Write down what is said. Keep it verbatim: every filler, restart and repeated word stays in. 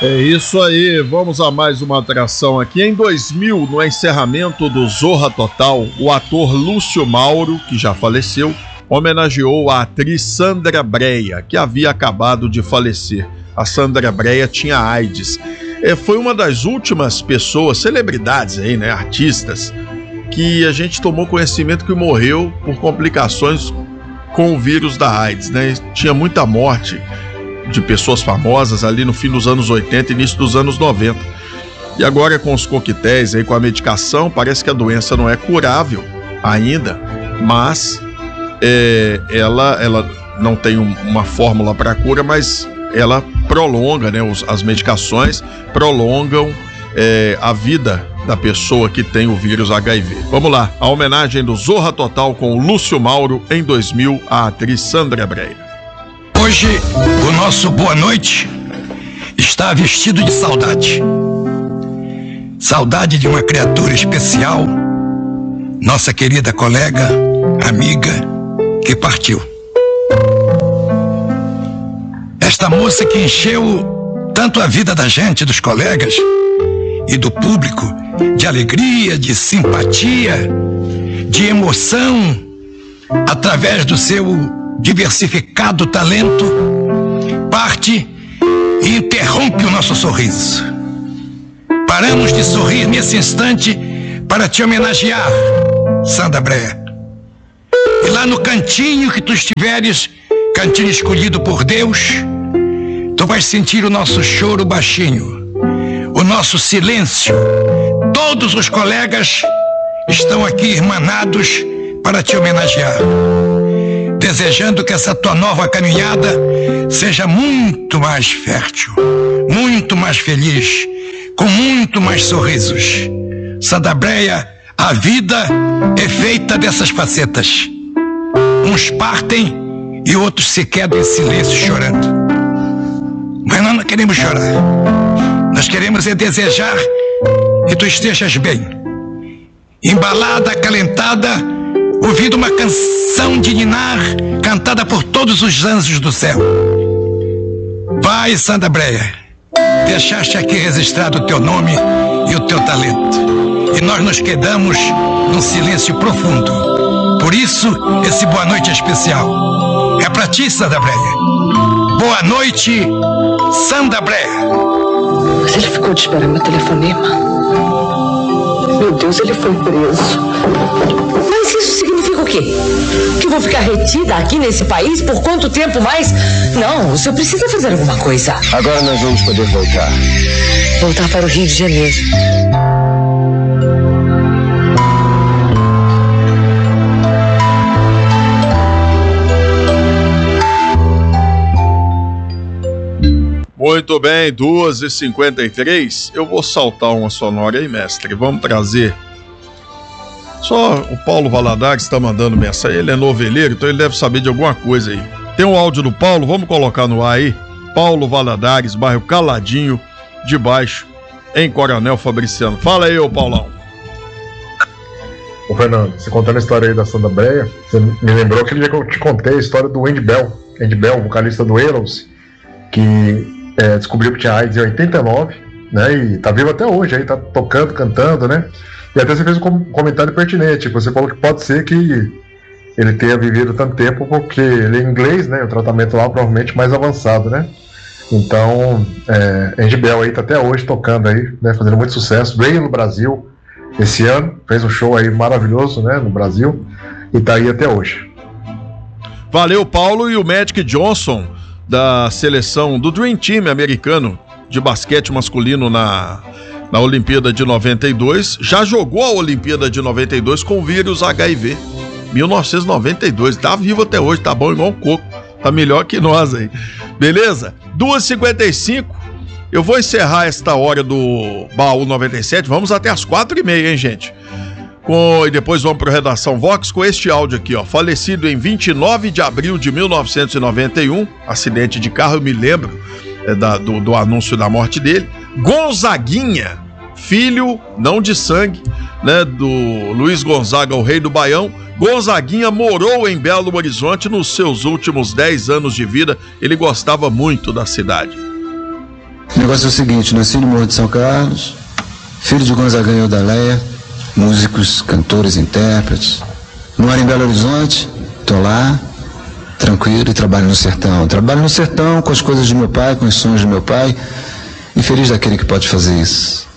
É isso aí, vamos a mais uma atração aqui. Em dois mil, no encerramento do Zorra Total, o ator Lúcio Mauro, que já faleceu, homenageou a atriz Sandra Brea, que havia acabado de falecer. A Sandra Brea tinha AIDS. É, foi uma das últimas pessoas, celebridades aí, né, artistas, que a gente tomou conhecimento que morreu por complicações com o vírus da AIDS, né? Tinha muita morte de pessoas famosas ali no fim dos anos oitenta e início dos anos noventa. E agora com os coquetéis aí, com a medicação, parece que a doença não é curável ainda, mas é, ela, ela não tem um, uma fórmula para cura, mas ela prolonga, né? Os, as medicações prolongam é, a vida da pessoa que tem o vírus H I V. Vamos lá, a homenagem do Zorra Total com o Lúcio Mauro em dois mil à atriz Sandra Brea. Hoje, o nosso boa noite está vestido de saudade. Saudade de uma criatura especial, nossa querida colega, amiga, que partiu. Esta moça que encheu tanto a vida da gente, dos colegas e do público, de alegria, de simpatia, de emoção, através do seu diversificado talento, parte e interrompe o nosso sorriso. Paramos de sorrir nesse instante para te homenagear, Sandra Brea. E lá no cantinho que tu estiveres, cantinho escolhido por Deus, tu vais sentir o nosso choro baixinho, o nosso silêncio. Todos os colegas estão aqui irmanados para te homenagear, desejando que essa tua nova caminhada seja muito mais fértil, muito mais feliz, com muito mais sorrisos. Sandra Brea, a vida é feita dessas facetas. Uns partem e outros se quedam em silêncio chorando. Mas nós não queremos chorar. Nós queremos é desejar que tu estejas bem, embalada, acalentada, ouvindo uma canção de ninar cantada por todos os anjos do céu. Vai, Sandra Brea, deixaste aqui registrado o teu nome e o teu talento, e nós nos quedamos num silêncio profundo. Por isso, esse boa noite é especial. É pra ti, Sandra Brea. Boa noite, Sandra Brea. Mas ele ficou de esperar meu telefonema. Meu Deus, ele foi preso. Mas isso significa o quê? Que eu vou ficar retida aqui nesse país por quanto tempo mais? Não, o senhor precisa fazer alguma coisa. Agora nós vamos poder voltar. Voltar para o Rio de Janeiro. Muito bem, duas e cinquenta e três. Eu vou saltar uma sonora aí, mestre. Vamos trazer. Só o Paulo Valadares está mandando mensagem. Ele é noveleiro, então ele deve saber de alguma coisa aí. Tem um áudio do Paulo, vamos colocar no ar aí. Paulo Valadares, bairro Caladinho, de Baixo, em Coronel Fabriciano. Fala aí, ô Paulão. Ô Fernando, você contando a história aí da Sandra Brea, você me lembrou aquele dia que eu te contei a história do Andy Bell. Andy Bell, vocalista do Eros, que É, descobriu que tinha AIDS em oitenta e nove, né, e tá vivo até hoje, aí tá tocando, cantando, né, e até você fez um comentário pertinente, você falou que pode ser que ele tenha vivido tanto tempo porque ele é inglês, né, o tratamento lá provavelmente mais avançado, né, então, é, Andy Bell aí tá até hoje tocando aí, né, fazendo muito sucesso, veio no Brasil esse ano, fez um show aí maravilhoso, né, no Brasil, e tá aí até hoje. Valeu, Paulo. E o Magic Johnson, da seleção do Dream Team americano de basquete masculino na, na Olimpíada de noventa e dois, já jogou a Olimpíada de noventa e dois com o vírus H I V. mil novecentos e noventa e dois, tá vivo até hoje, tá bom igual um coco, tá melhor que nós aí. Beleza? duas e cinquenta e cinco, eu vou encerrar esta hora do Baú noventa e sete, vamos até as quatro e meia, hein, gente? Com, e depois vamos para o Redação Vox com este áudio aqui, ó. Falecido em vinte e nove de abril de mil novecentos e noventa e um, acidente de carro, eu me lembro é, da, do, do anúncio da morte dele. Gonzaguinha, filho, não de sangue, né, do Luiz Gonzaga, o rei do Baião. Gonzaguinha morou em Belo Horizonte nos seus últimos dez anos de vida. Ele gostava muito da cidade. O negócio é o seguinte, nasci no Morro de São Carlos, filho de Gonzaguinha e Odaleia, músicos, cantores, intérpretes. Moro em Belo Horizonte, tô lá, tranquilo, e trabalho no sertão. Trabalho no sertão com as coisas de meu pai, com os sonhos de meu pai, e feliz daquele que pode fazer isso.